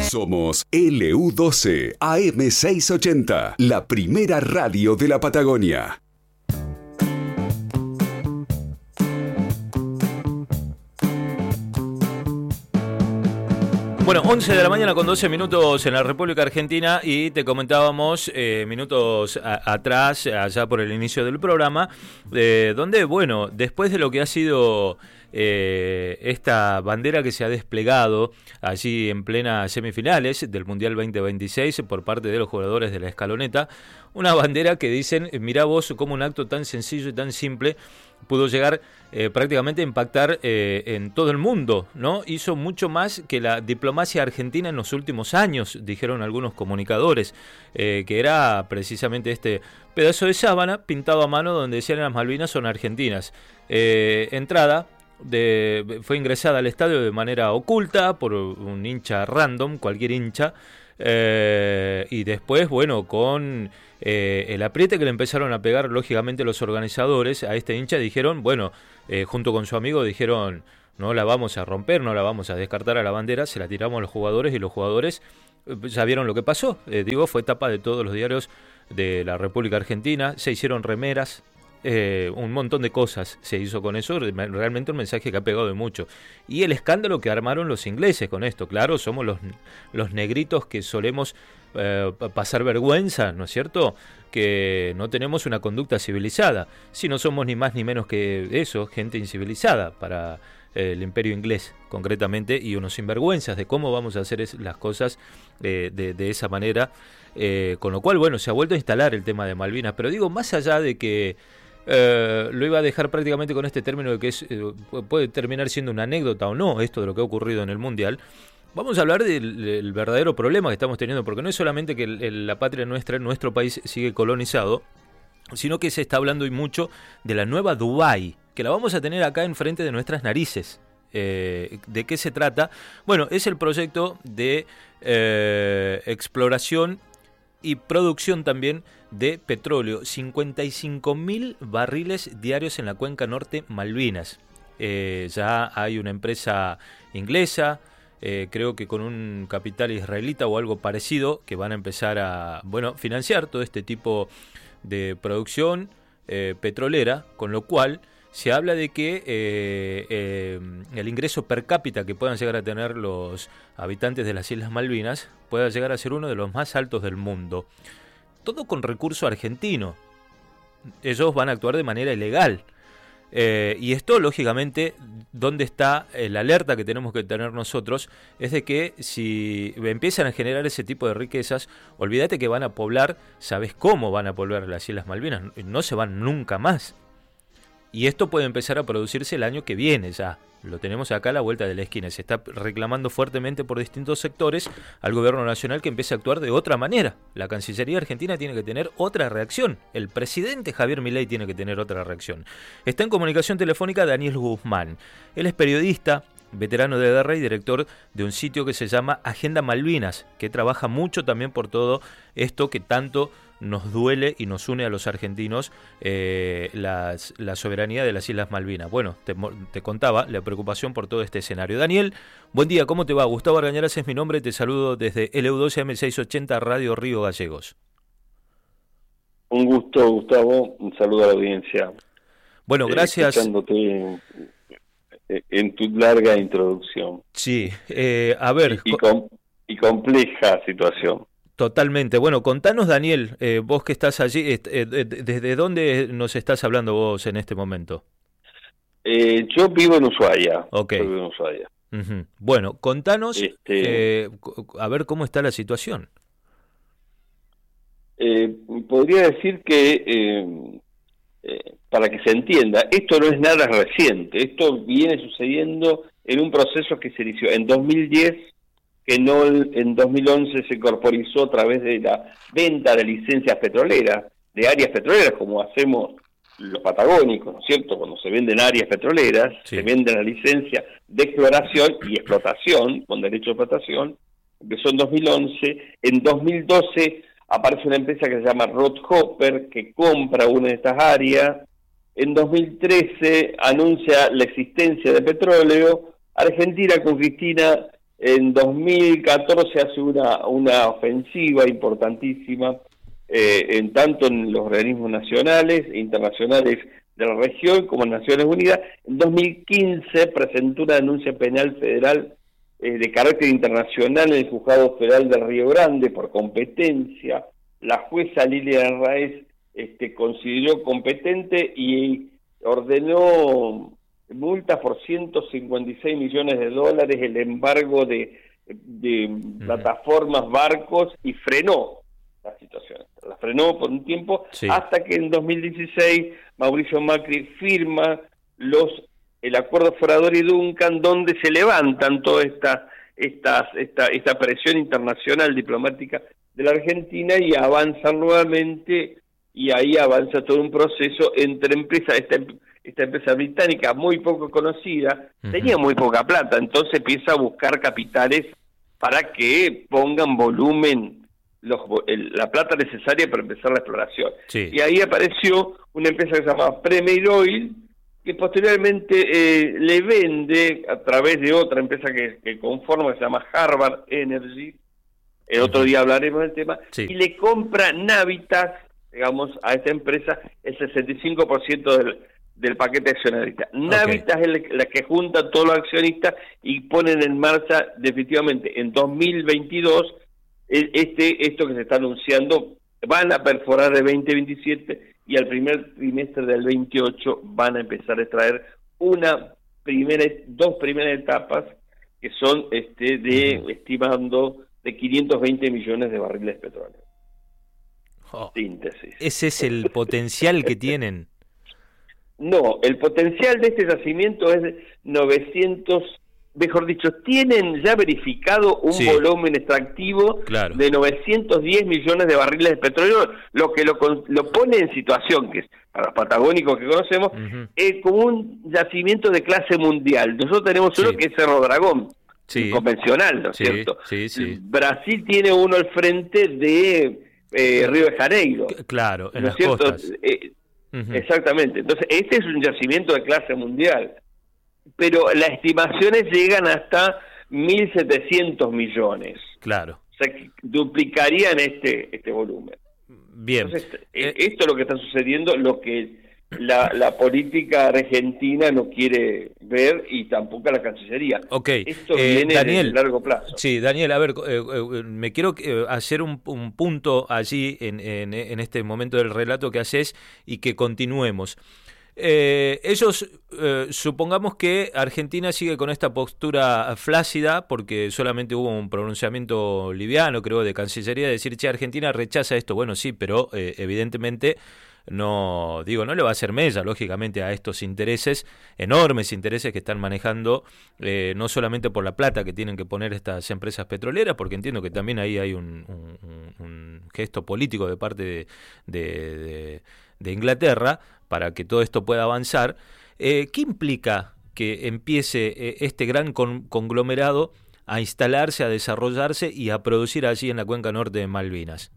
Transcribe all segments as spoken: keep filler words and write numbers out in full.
Somos L U doce A M seiscientos ochenta, la primera radio de la Patagonia. Bueno, once de la mañana con doce minutos en la República Argentina y te comentábamos eh, minutos a, atrás, allá por el inicio del programa, eh, donde, bueno, después de lo que ha sido eh, esta bandera que se ha desplegado allí en plenas semifinales del Mundial veinte veintiséis por parte de los jugadores de la Escaloneta, una bandera que dicen, mirá vos cómo un acto tan sencillo y tan simple pudo llegar eh, prácticamente a impactar eh, en todo el mundo, ¿no? Hizo mucho más que la diplomacia argentina en los últimos años, dijeron algunos comunicadores, eh, que era precisamente este pedazo de sábana pintado a mano donde decían las Malvinas son argentinas. Eh, entrada, de, fue ingresada al estadio de manera oculta por un hincha random, cualquier hincha, eh, y después, bueno, con Eh, el apriete que le empezaron a pegar lógicamente los organizadores a este hincha, dijeron, bueno, eh, junto con su amigo dijeron, no la vamos a romper, no la vamos a descartar a la bandera, se la tiramos a los jugadores y los jugadores eh, ya vieron lo que pasó, eh, digo, fue tapa de todos los diarios de la República Argentina, se hicieron remeras, eh, un montón de cosas se hizo con eso, realmente un mensaje que ha pegado de mucho. Y el escándalo que armaron los ingleses con esto, claro, somos los, los negritos que solemos eh, pasar vergüenza, ¿no es cierto?, que no tenemos una conducta civilizada, si no somos ni más ni menos que eso, gente incivilizada para eh, el imperio inglés concretamente, y unos sinvergüenzas de cómo vamos a hacer es, las cosas eh, de, de esa manera, eh, con lo cual, bueno, se ha vuelto a instalar el tema de Malvinas, pero digo, más allá de que Uh, lo iba a dejar prácticamente con este término de que es, uh, puede terminar siendo una anécdota o no esto de lo que ha ocurrido en el Mundial. Vamos a hablar del, del verdadero problema que estamos teniendo, porque no es solamente que el, el, la patria nuestra, nuestro país sigue colonizado, sino que se está hablando y mucho de la nueva Dubái, que la vamos a tener acá enfrente de nuestras narices. Eh, ¿De qué se trata? Bueno, es el proyecto de eh, exploración y producción también de petróleo, cincuenta y cinco mil barriles diarios en la cuenca norte Malvinas. Eh, ya hay una empresa inglesa, eh, creo que con un capital israelita o algo parecido, que van a empezar a, bueno, financiar todo este tipo de producción eh, petrolera, con lo cual se habla de que eh, eh, el ingreso per cápita que puedan llegar a tener los habitantes de las Islas Malvinas pueda llegar a ser uno de los más altos del mundo. Todo con recurso argentino. Ellos van a actuar de manera ilegal. Eh, y esto, lógicamente, ¿dónde está la alerta que tenemos que tener nosotros? Es de que si empiezan a generar ese tipo de riquezas, olvídate que van a poblar, ¿sabes cómo van a poblar las Islas Malvinas? No se van nunca más. Y esto puede empezar a producirse el año que viene ya. Lo tenemos acá a la vuelta de la esquina. Se está reclamando fuertemente por distintos sectores al gobierno nacional que empiece a actuar de otra manera. La Cancillería Argentina tiene que tener otra reacción. El presidente Javier Milei tiene que tener otra reacción. Está en comunicación telefónica Daniel Guzmán. Él es periodista, veterano de guerra y director de un sitio que se llama Agenda Malvinas, que trabaja mucho también por todo esto que tanto nos duele y nos une a los argentinos, eh, las, la soberanía de las Islas Malvinas. Bueno, te, te contaba la preocupación por todo este escenario. Daniel, buen día, ¿cómo te va? Gustavo Argañarás es mi nombre, te saludo desde L U doce A M seiscientos ochenta Radio Río Gallegos. Un gusto, Gustavo, un saludo a la audiencia. Bueno, gracias. Eh, escuchándote en, en tu larga introducción. Sí, eh, a ver. Y, y, com, y compleja situación. Totalmente. Bueno, contanos, Daniel, eh, vos que estás allí, eh, eh, ¿desde dónde nos estás hablando vos en este momento? Eh, yo vivo en Ushuaia. Ok. Yo vivo en Ushuaia. Uh-huh. Bueno, contanos, este, eh, a ver cómo está la situación. Eh, podría decir que, eh, eh, para que se entienda, esto no es nada reciente. Esto viene sucediendo en un proceso que se inició en dos mil diez, que no en dos mil once se corporizó a través de la venta de licencias petroleras, de áreas petroleras, como hacemos los patagónicos, ¿no es cierto? Cuando se venden áreas petroleras, sí, se venden la licencia de exploración y explotación, con derecho de explotación, empezó en dos mil once, en dos mil doce aparece una empresa que se llama Rothhopper, que compra una de estas áreas, en dos mil trece anuncia la existencia de petróleo, Argentina con Cristina En dos mil catorce hace una, una ofensiva importantísima, eh, en tanto en los organismos nacionales e internacionales de la región como en Naciones Unidas. En dos mil quince presentó una denuncia penal federal eh, de carácter internacional en el Juzgado Federal de Río Grande por competencia. La jueza Lilia Arraez este, consideró competente y ordenó multas por ciento cincuenta y seis millones de dólares, el embargo de, de uh-huh. plataformas, barcos, y frenó la situación. La frenó por un tiempo, sí. hasta que en dos mil dieciséis Mauricio Macri firma los el acuerdo Forador y Duncan, donde se levantan toda esta, esta, esta, esta presión internacional diplomática de la Argentina y avanzan nuevamente, y ahí avanza todo un proceso entre empresas. Esta, esta empresa británica muy poco conocida, uh-huh. tenía muy poca plata, entonces empieza a buscar capitales para que pongan volumen, los, el, la plata necesaria para empezar la exploración. Sí. Y ahí apareció una empresa que se llama Premier Oil, que posteriormente eh, le vende a través de otra empresa que, que conforma, que se llama Harvard Energy, el otro día hablaremos del tema, sí. y le compra Navitas, digamos, a esta empresa el sesenta y cinco por ciento del, del paquete accionarista. Okay. Navitas es la que junta a todos los accionistas y ponen en marcha definitivamente en dos mil veintidós este esto que se está anunciando. Van a perforar el veinte veintisiete y al primer trimestre del veintiocho van a empezar a extraer una primera, dos primeras etapas que son este de uh-huh. estimando de quinientos veinte millones de barriles de petróleo. Oh, Síntesis. ¿Ese es el potencial que tienen? No, el potencial de este yacimiento es de novecientos, mejor dicho, tienen ya verificado un sí. volumen extractivo claro. de novecientos diez millones de barriles de petróleo, lo que lo, lo pone en situación, que es para los patagónicos que conocemos, uh-huh. es como un yacimiento de clase mundial. Nosotros tenemos uno sí. que es Cerro Dragón, sí. convencional, ¿no es sí. cierto? Sí, sí. Brasil tiene uno al frente de eh, Río de Janeiro. Claro, en ¿no las es cierto? costas. Eh, uh-huh. Exactamente. Entonces, este es un yacimiento de clase mundial, pero las estimaciones llegan hasta mil setecientos millones. Claro. O sea, que duplicarían este este volumen. Bien. Entonces, eh, esto es lo que está sucediendo, lo que la, la política argentina no quiere ver y tampoco la Cancillería. Okay. Esto eh, viene Daniel, de largo plazo. Sí, Daniel, a ver, eh, eh, me quiero eh, hacer un, un punto allí en, en, en este momento del relato que haces y que continuemos. Eh, ellos, eh, supongamos que Argentina sigue con esta postura flácida porque solamente hubo un pronunciamiento liviano, creo, de Cancillería, de decir, che, Argentina rechaza esto. Bueno, sí, pero eh, evidentemente no, digo, no le va a hacer mella, lógicamente, a estos intereses, enormes intereses que están manejando, eh, no solamente por la plata que tienen que poner estas empresas petroleras, porque entiendo que también ahí hay un, un, un gesto político de parte de, de, de, de Inglaterra, para que todo esto pueda avanzar. Eh, ¿Qué implica que empiece eh, este gran con, conglomerado a instalarse, a desarrollarse y a producir allí en la cuenca norte de Malvinas?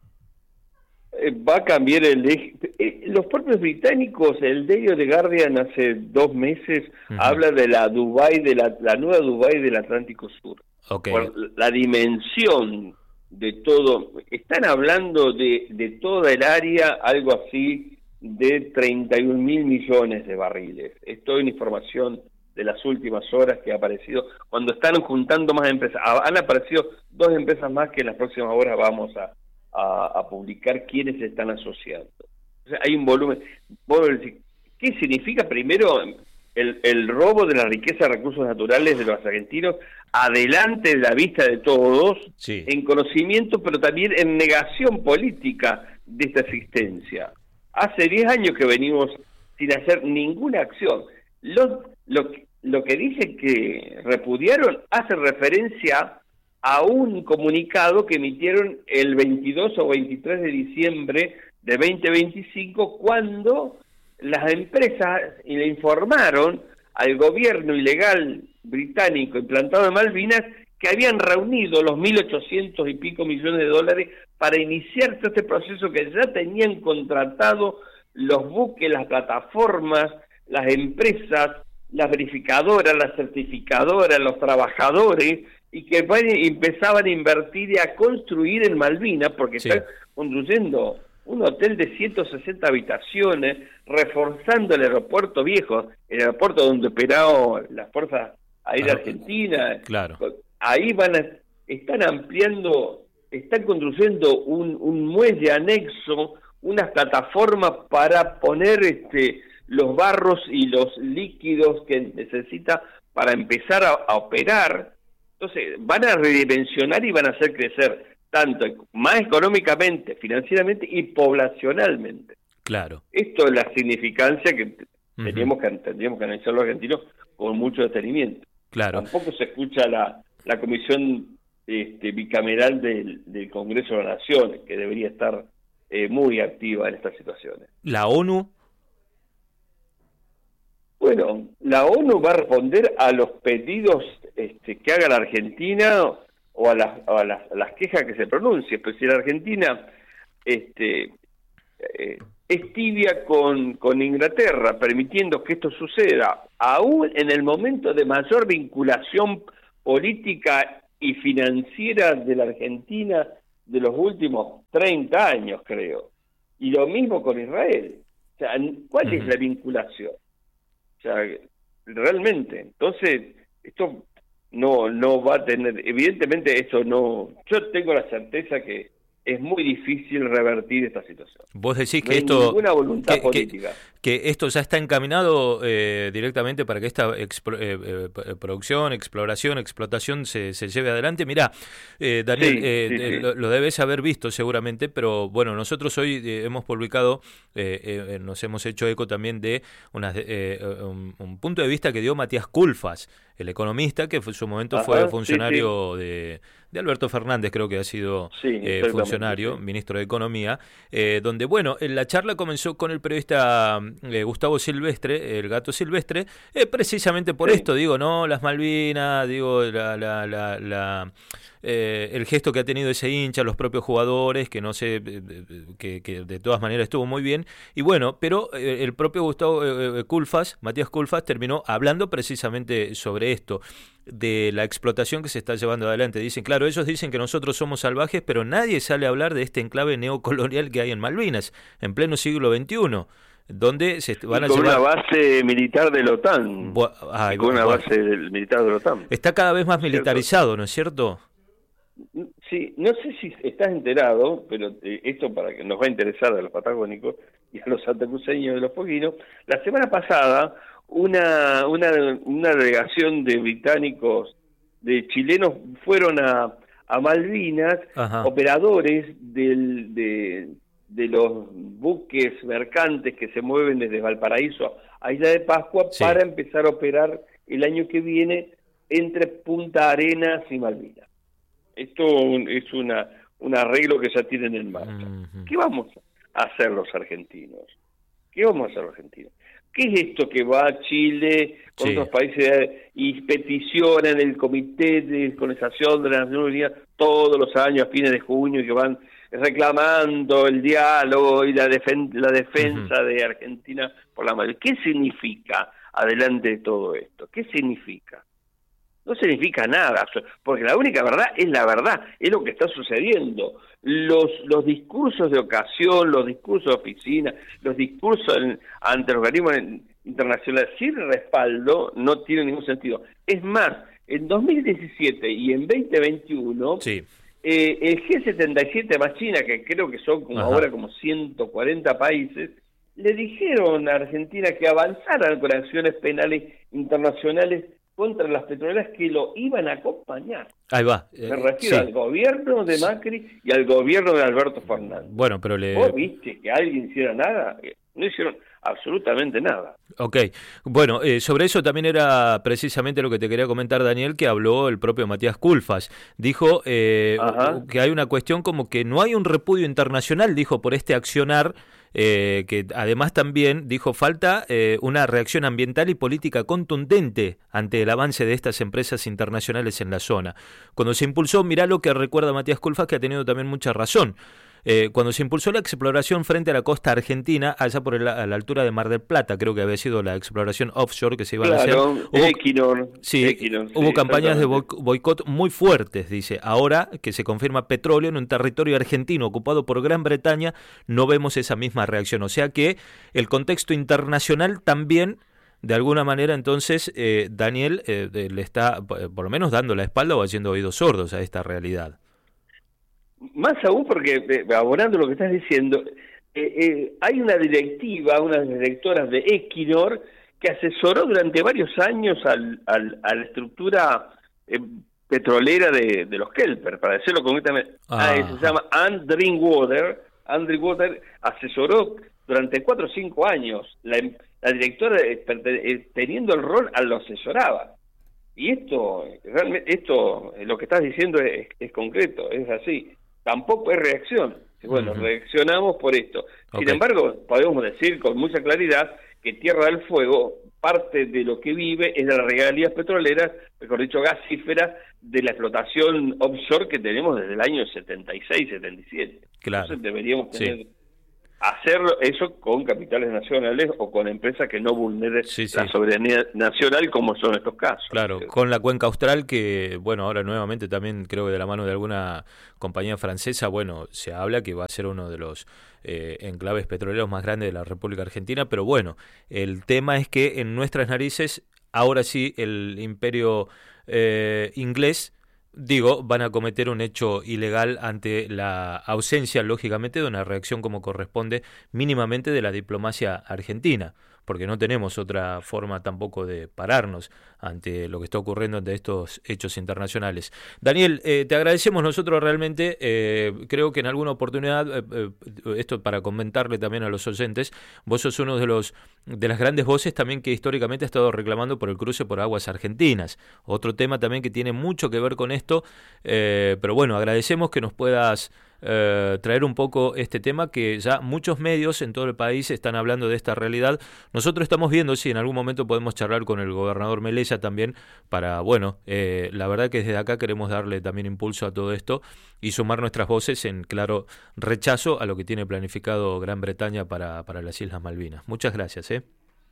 Eh, va a cambiar el eje. Eh, los propios británicos, el diario The Guardian hace dos meses, uh-huh. habla de la Dubái, de la, la nueva Dubái del Atlántico Sur. Okay. Por la dimensión de todo. Están hablando de, de toda el área, algo así de treinta y un mil millones de barriles. Esto es una información de las últimas horas que ha aparecido, cuando están juntando más empresas. Han aparecido dos empresas más que en las próximas horas vamos a, a, a publicar quiénes se están asociando. O sea, hay un volumen. ¿Qué significa? Primero, el, el robo de la riqueza de recursos naturales de los argentinos, adelante de la vista de todos, sí. en conocimiento, pero también en negación política de esta existencia. Hace diez años que venimos sin hacer ninguna acción. Lo, lo, lo que dicen que repudiaron hace referencia a un comunicado que emitieron el veintidós o veintitrés de diciembre de veinte veinticinco, cuando las empresas le informaron al gobierno ilegal británico implantado en Malvinas que habían reunido los mil ochocientos y pico millones de dólares para iniciar todo este proceso, que ya tenían contratado los buques, las plataformas, las empresas, las verificadoras, las certificadoras, los trabajadores, y que van, empezaban a invertir y a construir en Malvinas, porque sí. están construyendo un hotel de ciento sesenta habitaciones, reforzando el aeropuerto viejo, el aeropuerto donde operaban las fuerzas aéreas argentinas. Claro. Ahí van a, están ampliando, están construyendo un, un muelle anexo, unas plataformas para poner este los barros y los líquidos que necesita para empezar a, a operar. Entonces van a redimensionar y van a hacer crecer tanto más económicamente, financieramente y poblacionalmente. Claro. Esto es la significancia que uh-huh. teníamos que tendríamos que analizar los argentinos con mucho detenimiento. Claro. Tampoco se escucha la, la comisión este, bicameral del, del Congreso de la Nación, que debería estar eh, muy activa en estas situaciones. ¿La ONU? Bueno, la ONU va a responder a los pedidos este, que haga la Argentina o a las, a las, a las quejas que se pronuncie. Pues si la Argentina este, eh, es tibia con, con Inglaterra, permitiendo que esto suceda, aún en el momento de mayor vinculación política y financiera de la Argentina de los últimos treinta años, creo. Y lo mismo con Israel. O sea, ¿cuál uh-huh. es la vinculación? O sea, realmente, entonces, esto no no va a tener, evidentemente esto no, yo tengo la certeza que es muy difícil revertir esta situación. Vos decís no que hay esto ninguna voluntad que, política. Que, que esto ya está encaminado eh, directamente para que esta expro, eh, eh, producción, exploración, explotación se, se lleve adelante. Mirá, eh, Daniel, sí, eh, sí, eh, sí. Lo, lo debes haber visto seguramente, pero bueno, nosotros hoy eh, hemos publicado, eh, eh, nos hemos hecho eco también de una, eh, un, un punto de vista que dio Matías Culfas, el economista que en su momento Ajá, fue funcionario sí, sí. De, de Alberto Fernández, creo que ha sido sí, eh, funcionario, sí. ministro de Economía, eh, donde, bueno, la charla comenzó con el periodista eh, Gustavo Silvestre, el Gato Silvestre, eh, precisamente por sí. esto, digo, ¿no? Las Malvinas, digo, la... la, la, la Eh, el gesto que ha tenido ese hincha, los propios jugadores, que no sé, que, que de todas maneras estuvo muy bien, y bueno, pero eh, el propio Gustavo eh, Culfas, Matías Culfas, terminó hablando precisamente sobre esto, de la explotación que se está llevando adelante. Dicen, claro, ellos dicen que nosotros somos salvajes, pero nadie sale a hablar de este enclave neocolonial que hay en Malvinas, en pleno siglo veintiuno. Donde se van a con llevar... una base militar de la OTAN, Bu- Ay, con bueno, una base del, militar de la OTAN. Está cada vez más militarizado, ¿no es cierto? Sí, no sé si estás enterado, pero esto para que nos va a interesar a los patagónicos y a los santacruceños de los poquinos. La semana pasada, una, una, una delegación de británicos, de chilenos, fueron a, a Malvinas, Ajá. operadores del, de, de los buques mercantes que se mueven desde Valparaíso a Isla de Pascua, sí. para empezar a operar el año que viene entre Punta Arenas y Malvinas. Esto es una un arreglo que ya tienen en marcha. Uh-huh. ¿Qué vamos a hacer los argentinos? ¿Qué vamos a hacer los argentinos? ¿Qué es esto que va a Chile, con sí. otros países, y peticiona en el Comité de Descolonización de la Nación Unida todos los años a fines de junio, y que van reclamando el diálogo y la, defen- la defensa uh-huh. de Argentina por la Malvinas? ¿Qué significa adelante de todo esto? ¿Qué significa? No significa nada, porque la única verdad es la verdad, es lo que está sucediendo. Los los discursos de ocasión, los discursos de oficina, los discursos en, ante los organismos internacionales sin respaldo no tienen ningún sentido. Es más, en dos mil diecisiete y en veinte veintiuno, sí. eh, el G setenta y siete más China, que creo que son como ahora como ciento cuarenta países, le dijeron a Argentina que avanzaran con acciones penales internacionales contra las petroleras que lo iban a acompañar. Ahí va. Me refiero sí. al gobierno de Macri y al gobierno de Alberto Fernández. Bueno, pero le... ¿Vos viste que alguien hiciera nada? No hicieron absolutamente nada. Ok. Bueno, eh, sobre eso también era precisamente lo que te quería comentar, Daniel, que habló el propio Matías Culfas. Dijo eh, que hay una cuestión como que no hay un repudio internacional, dijo, por este accionar, eh, que además también dijo falta eh, una reacción ambiental y política contundente ante el avance de estas empresas internacionales en la zona. Cuando se impulsó, mirá lo que recuerda Matías Culfas, que ha tenido también mucha razón. Eh, cuando se impulsó la exploración frente a la costa argentina, allá por el, a la altura de Mar del Plata, creo que había sido la exploración offshore que se iba claro, a hacer. Hubo, Equinor, sí, Equinor, hubo sí, campañas de boicot muy fuertes, dice. Ahora que se confirma petróleo en un territorio argentino ocupado por Gran Bretaña, no vemos esa misma reacción. O sea que el contexto internacional también, de alguna manera, entonces, eh, Daniel eh, le está, por lo menos, dando la espalda o haciendo oídos sordos a esta realidad. Más aún porque, eh, abonando lo que estás diciendo, eh, eh, hay una directiva, unas directoras de Equinor, que asesoró durante varios años al, al, a la estructura eh, petrolera de, de los Kelper, para decirlo concretamente. Ah, se llama Anne Drinkwater. Anne Drinkwater asesoró durante cuatro o cinco años. La, la directora, eh, teniendo el rol, lo asesoraba. Y esto, realmente, esto, lo que estás diciendo es, es concreto, es así. Tampoco es reacción. Bueno, uh-huh. reaccionamos por esto. Sin okay. embargo, podemos decir con mucha claridad que Tierra del Fuego, parte de lo que vive es de las regalías petroleras, mejor dicho, gasíferas, de la explotación offshore que tenemos desde el año setenta y seis, setenta y siete. Claro. Entonces deberíamos tener... Sí. hacerlo eso con capitales nacionales o con empresas que no vulneren sí, sí. la soberanía nacional, como son estos casos. Claro, con la cuenca austral que, bueno, ahora nuevamente también creo que de la mano de alguna compañía francesa, bueno, se habla que va a ser uno de los eh, enclaves petroleros más grandes de la República Argentina, pero bueno, el tema es que en nuestras narices, ahora sí, el imperio eh, inglés, digo, van a cometer un hecho ilegal ante la ausencia, lógicamente, de una reacción como corresponde mínimamente de la diplomacia argentina, porque no tenemos otra forma tampoco de pararnos ante lo que está ocurriendo ante estos hechos internacionales. Daniel, eh, te agradecemos nosotros realmente, eh, creo que en alguna oportunidad, eh, eh, esto para comentarle también a los oyentes, vos sos uno de los de las grandes voces también que históricamente ha estado reclamando por el cruce por aguas argentinas. Otro tema también que tiene mucho que ver con esto, eh, pero bueno, agradecemos que nos puedas Eh, traer un poco este tema que ya muchos medios en todo el país están hablando de esta realidad. Nosotros estamos viendo si en algún momento podemos charlar con el gobernador Melella también para, bueno, eh, la verdad que desde acá queremos darle también impulso a todo esto y sumar nuestras voces en claro rechazo a lo que tiene planificado Gran Bretaña para, para las Islas Malvinas. Muchas gracias. ¿eh?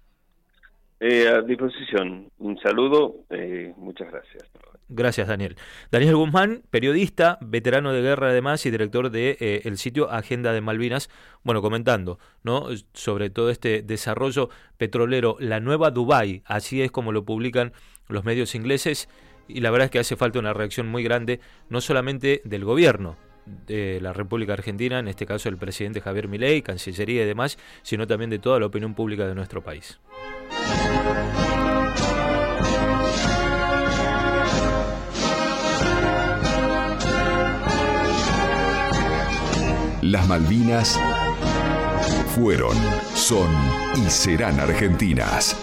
Eh, a disposición. Un saludo. Eh, muchas gracias. Gracias, Daniel. Daniel Guzmán, periodista, veterano de guerra además y director de eh, el sitio Agenda de Malvinas, bueno, comentando, ¿no?, sobre todo este desarrollo petrolero, la nueva Dubái, así es como lo publican los medios ingleses, y la verdad es que hace falta una reacción muy grande, no solamente del gobierno de la República Argentina, en este caso el presidente Javier Milei, Cancillería y demás, sino también de toda la opinión pública de nuestro país. Las Malvinas fueron, son y serán argentinas.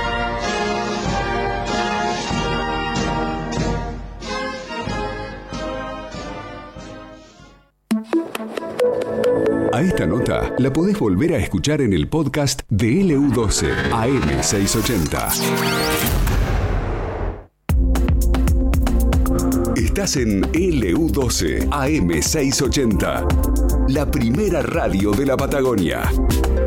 A esta nota la podés volver a escuchar en el podcast de L U doce A M seiscientos ochenta. Estás en L U doce A M seiscientos ochenta, la primera radio de la Patagonia.